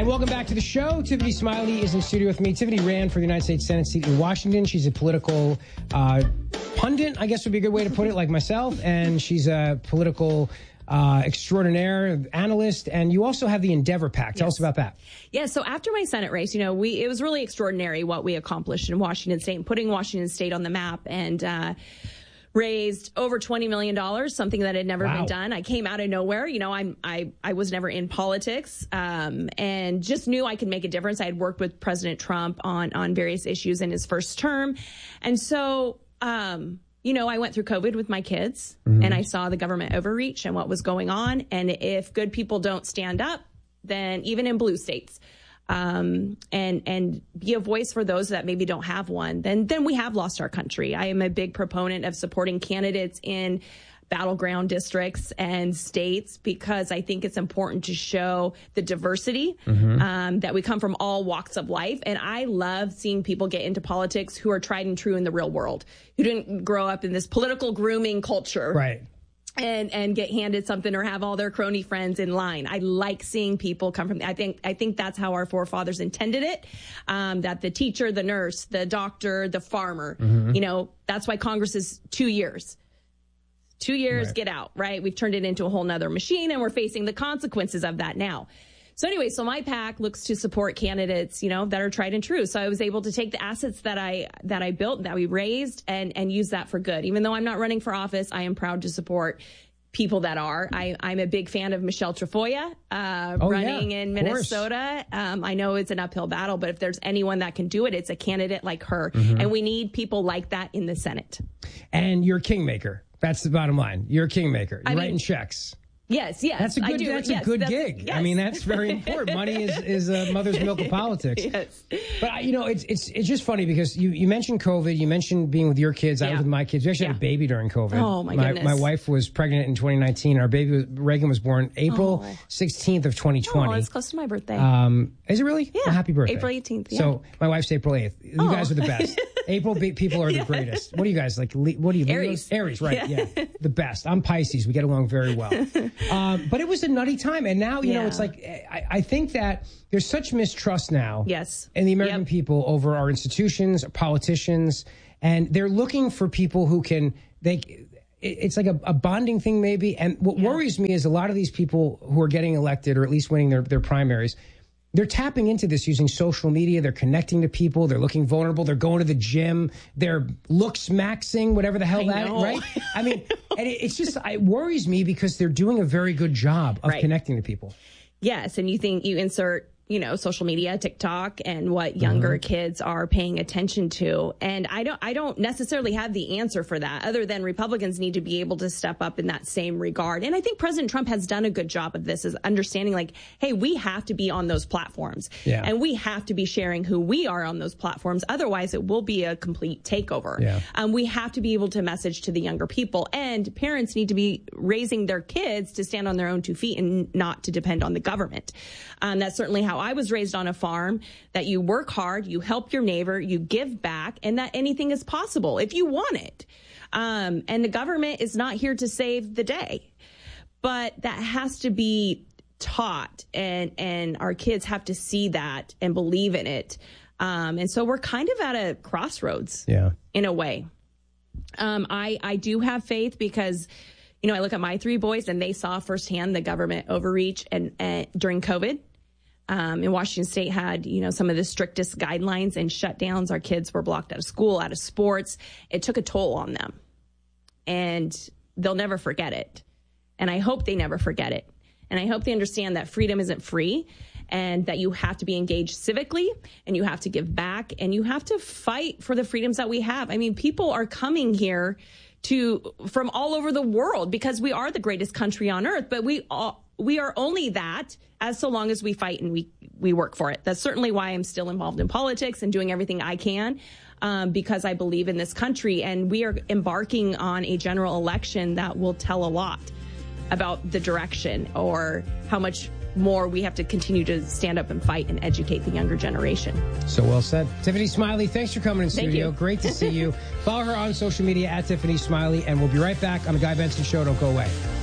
welcome back to the show. Tiffany Smiley is in studio with me. Tiffany ran for the United States Senate seat in Washington. She's a political pundit, I guess would be a good way to put it, like myself. And she's a political extraordinaire analyst. And you also have the Endeavor PAC. Tell us about that. Yeah, so after my Senate race, it was really extraordinary what we accomplished in Washington State and putting Washington State on the map. And raised over $20 million, something that had never been done. I came out of nowhere. I was never in politics, and just knew I could make a difference. I had worked with President Trump on various issues in his first term. And so, I went through COVID with my kids, and I saw the government overreach and what was going on. And if good people don't stand up, then even in blue states, and be a voice for those that maybe don't have one, then we have lost our country. I am a big proponent of supporting candidates in battleground districts and states because I think it's important to show the diversity, that we come from all walks of life. And I love seeing people get into politics who are tried and true in the real world, who didn't grow up in this political grooming culture. Right. And get handed something or have all their crony friends in line. I like seeing people come from, I think that's how our forefathers intended it. That the teacher, the nurse, the doctor, the farmer, that's why Congress is 2 years. 2 years, get out, right? We've turned it into a whole nother machine and we're facing the consequences of that now. So anyway, so my PAC looks to support candidates, that are tried and true. So I was able to take the assets that I built, that we raised, and use that for good. Even though I'm not running for office, I am proud to support people that are. I'm a big fan of Michelle Tafoya, running in Minnesota. I know it's an uphill battle, but if there's anyone that can do it, it's a candidate like her. And we need people like that in the Senate. And you're a kingmaker. That's the bottom line. You're a kingmaker. You're writing checks. Yes. That's a good gig. Yes. I mean, that's very important. Money is a mother's milk of politics. Yes. But, it's just funny because you mentioned COVID. You mentioned being with your kids. I was with my kids. We actually had a baby during COVID. Oh, my goodness. My wife was pregnant in 2019. Our baby, Reagan, was born April 16th of 2020. Oh, it's close to my birthday. Is it really? Yeah. Well, happy birthday. April 18th, yeah. So my wife's April 8th. You guys are the best. April people are the greatest. What are you guys like? What are you? Aries. Aries, right? Yeah. The best. I'm Pisces. We get along very well. But it was a nutty time, and now it's like I think that there's such mistrust now. Yes. In the American people over our institutions, our politicians, and they're looking for people who can it's like a bonding thing maybe. And what worries me is a lot of these people who are getting elected or at least winning their primaries. They're tapping into this using social media. They're connecting to people. They're looking vulnerable. They're going to the gym. They're looks maxing, whatever the hell that is, right? I mean, and it worries me because they're doing a very good job of connecting to people. Yes. And you insert, social media, TikTok, and what younger kids are paying attention to. And I don't necessarily have the answer for that other than Republicans need to be able to step up in that same regard. And I think President Trump has done a good job of this, is understanding like, hey, we have to be on those platforms and we have to be sharing who we are on those platforms. Otherwise it will be a complete takeover. Yeah. We have to be able to message to the younger people, and parents need to be raising their kids to stand on their own 2 feet and not to depend on the government. That's certainly how I was raised on a farm, that you work hard, you help your neighbor, you give back, and that anything is possible if you want it. And the government is not here to save the day, but that has to be taught, and our kids have to see that and believe in it. And so we're kind of at a crossroads in a way. I do have faith because, I look at my 3 boys and they saw firsthand the government overreach and during COVID. In Washington State had, some of the strictest guidelines and shutdowns. Our kids were blocked out of school, out of sports. It took a toll on them, and they'll never forget it. And I hope they never forget it. And I hope they understand that freedom isn't free, and that you have to be engaged civically, and you have to give back, and you have to fight for the freedoms that we have. I mean, people are coming here from all over the world because we are the greatest country on earth, but we are only that as so long as we fight and we work for it. That's certainly why I'm still involved in politics and doing everything I can, because I believe in this country. And we are embarking on a general election that will tell a lot about the direction, or how much more we have to continue to stand up and fight and educate the younger generation. So well said. Tiffany Smiley, thanks for coming in studio. You. Great to see you. Follow her on social media at Tiffany Smiley, and we'll be right back on the Guy Benson Show. Don't go away.